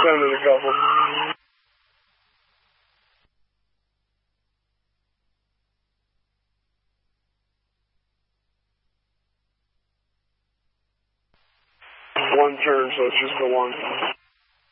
send it a couple. One turn, so it's just the one.